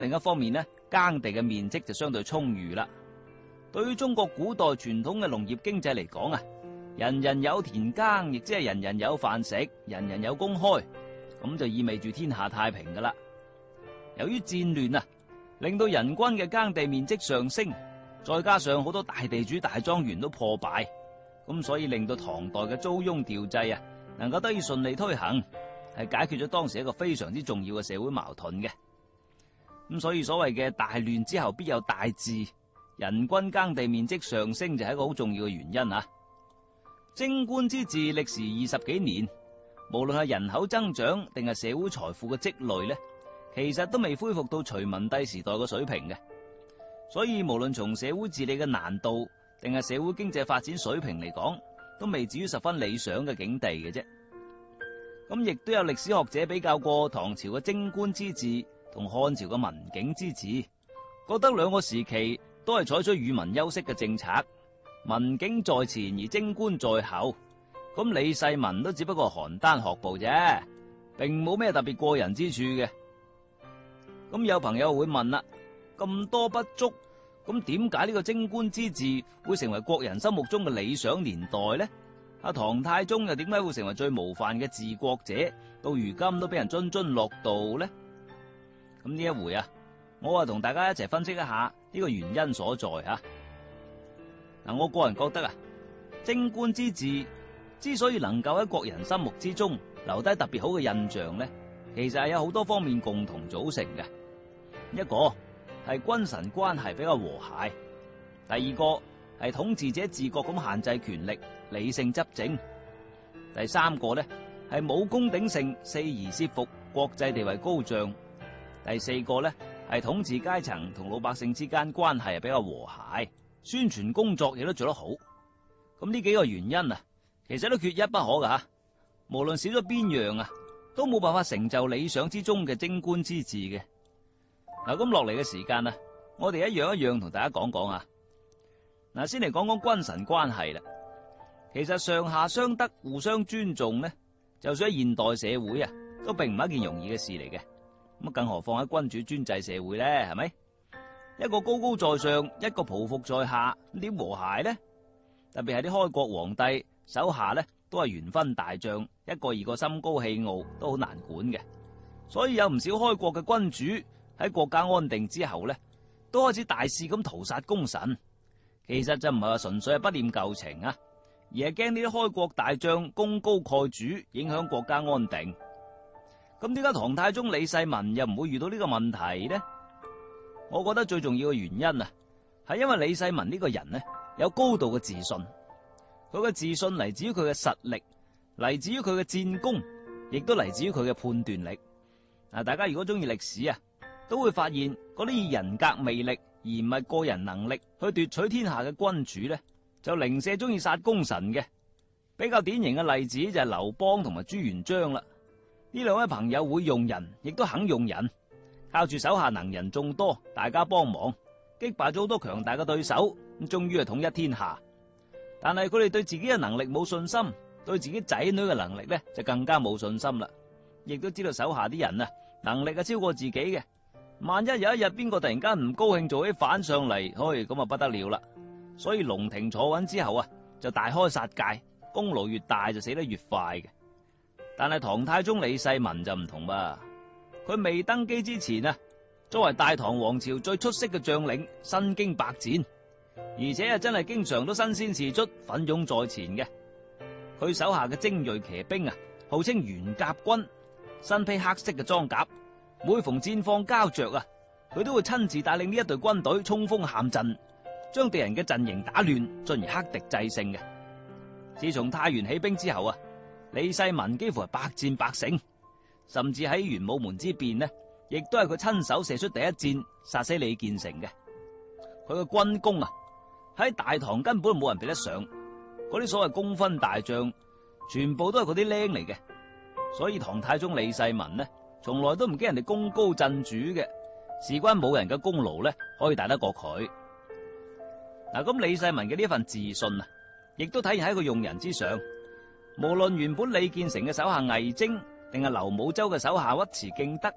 另一方面呢，耕地嘅面積就相對充裕啦。對於中國古代傳統嘅農業經濟嚟講啊，人人有田耕，亦即係人人有飯食，人人有工開，咁就意味住天下太平噶啦。由於戰亂啊，令到人均嘅耕地面積上升，再加上好多大地主大莊園都破敗，咁所以令到唐代嘅租庸調劑啊，能夠得以順利推行，係解決咗當時一個非常之重要嘅社會矛盾嘅。咁所以所謂嘅大亂之後必有大治，人均耕地面積上升就係一個好重要嘅原因啊。貞觀之治歷時20幾年，無論係人口增長定係社會財富嘅積累呢，其實都未恢復到隋文帝時代嘅水平嘅。所以無論從社會治理嘅難度定係社會經濟發展水平嚟講，都未至於十分理想嘅境地嘅啫。咁亦都有歷史學者比較過唐朝嘅貞觀之治同漢朝嘅文景之治，覺得兩個時期都係採取與民休息嘅政策，文景在前而貞觀在後。咁李世民都只不過邯鄲學步啫，並冇咩特別過人之處嘅。咁有朋友會問啦，咁多不足，咁點解呢個貞觀之治會成為國人心目中嘅理想年代呢？阿唐太宗又點解會成為最模範嘅治國者，到如今都俾人津津樂道呢？咁呢一回啊，我同大家一齊分析一下呢個原因所在啊。嗱，我個人覺得啊，貞觀之治之所以能夠喺國人心目之中留低特別好嘅印象呢，其實係有好多方面共同組成嘅。一個係君臣關係比較和諧，第二個係統治者自覺咁限制權力，理性執政，第三個呢係武功鼎盛，四夷攝服，國際地位高漲，第四個呢係統治階層同老百姓之間關係係比較和諧，宣傳工作亦都做得好。咁呢幾個原因啊，其實都缺一不可噶吓，無論少咗邊樣啊，都冇辦法成就理想之中嘅貞觀之治嘅。嗱，咁落嚟嘅時間啊，我哋一樣一樣同大家講講啊。嗱，先嚟講講君臣關係啦。其實上下相得、互相尊重呢，就算喺現代社會啊，都並唔係一件容易嘅事嚟嘅。咁更何況喺君主專制社會呢，係咪？一個高高在上，一個匍匐在下，咁點和諧呢？特別係啲開國皇帝手下呢，都係元勳大將，一個二個心高氣傲，都好難管嘅。所以有唔少開國嘅君主喺國家安定之後呢，都開始大肆咁屠殺功臣。其實就唔係話純粹係不念舊情啊，而係驚呢啲開國大將功高蓋主，影響國家安定。咁點解唐太宗李世民又唔會遇到呢個問題呢？我覺得最重要嘅原因啊，係因為李世民呢個人呢，有高度嘅自信。佢嘅自信嚟自於佢嘅實力，嚟自於佢嘅戰功，亦都嚟自於佢嘅判斷力。嗱，大家如果中意歷史啊，都會發現嗰啲以人格魅力而唔係個人能力去奪取天下嘅君主呢，就零舍中意殺功臣嘅。比較典型嘅例子就係劉邦同埋朱元璋啦。呢兩位朋友會用人，亦都肯用人，靠住手下能人眾多，大家幫忙擊敗咗好多強大嘅對手，咁終於係統一天下。但係佢哋對自己嘅能力冇信心，對自己仔女嘅能力呢就更加冇信心啦。亦都知道手下啲人啊，能力係超過自己嘅。萬一有一日邊個突然間唔高興做起反上嚟，咁啊不得了啦。所以龍庭坐穩之後啊，就大開殺戒，功勞越大就死得越快嘅。但係唐太宗李世民就唔同噃，佢未登基之前啊，作為大唐王朝最出色嘅將領，身經百戰，而且真係經常都身先士卒，奮勇在前嘅。佢手下嘅精銳騎兵啊，號稱元甲軍，身披黑色嘅裝甲，每逢戰況膠着啊，佢都會親自帶領呢一隊軍隊衝鋒陷陣，將敵人嘅陣營打亂，進而克敵制勝嘅。自從太原起兵之後啊，李世民幾乎係百戰百勝，甚至喺玄武門之變呢，亦都係佢親手射出第一箭，殺死李建成嘅。佢嘅軍功啊，喺大唐根本冇人比得上。嗰啲所謂功勳大將，全部都係嗰啲僆嚟嘅。所以唐太宗李世民呢，從來都唔驚人哋功高震主嘅，事關冇人嘅功勞呢，可以大得過佢。嗱，咁李世民嘅呢份自信啊，亦都體現喺佢用人之上。無論原本李建成嘅手下魏徵，定係劉武周嘅手下尉遲敬德，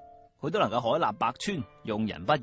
佢都能夠海納百川，用人不